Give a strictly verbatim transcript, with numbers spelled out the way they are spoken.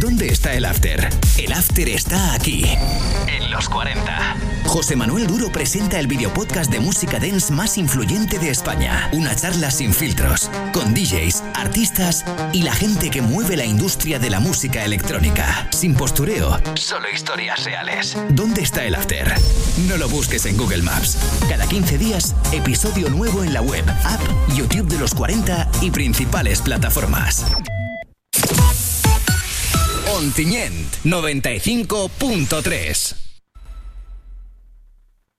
¿Dónde está el after? El after está aquí, en los cuarenta. José Manuel Duro presenta el videopodcast de música dance más influyente de España. Una charla sin filtros, con D Js, artistas y la gente que mueve la industria de la música electrónica. Sin postureo, solo historias reales. ¿Dónde está el after? No lo busques en Google Maps. Cada quince días, episodio nuevo en la web, app, YouTube de los cuarenta y principales plataformas. Ontinyent noventa y cinco punto tres.